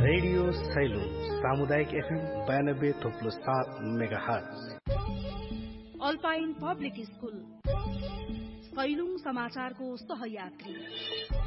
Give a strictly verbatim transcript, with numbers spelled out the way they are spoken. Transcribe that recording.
Radio salon सामुदायिक FM बयानब्बे थोप्लो सात mega hertz. Alpine public school Sailung समाचारको सहयात्री।